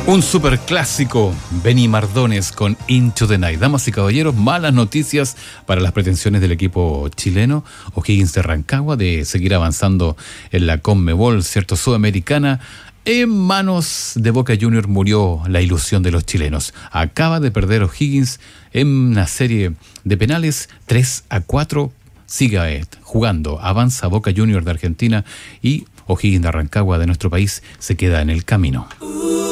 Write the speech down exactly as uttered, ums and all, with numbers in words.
Un superclásico, Benny Mardones con Into the Night. Damas y caballeros, malas noticias para las pretensiones del equipo chileno O'Higgins de Rancagua de seguir avanzando en la Conmebol, ¿cierto?, sudamericana. En manos de Boca Juniors murió la ilusión de los chilenos. Acaba de perder O'Higgins en una serie de penales tres a cuatro. Sigue jugando, avanza Boca Juniors de Argentina y O'Higgins de Rancagua de nuestro país se queda en el camino.